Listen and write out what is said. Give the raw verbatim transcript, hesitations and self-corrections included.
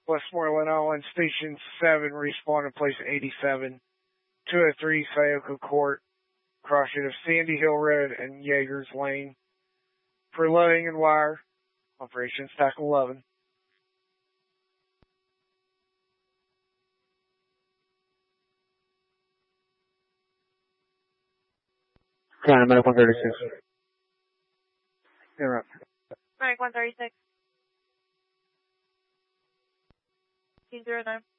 Westmoreland Island, Station seven, respawn in place eighty-seven, two oh three Sayoko Court, crossing of Sandy Hill Road and Yeager's Lane. For loading and wire, Operations T A C eleven. County Medic one thirty-six. You're right. Medic one thirty-six. two zero nine.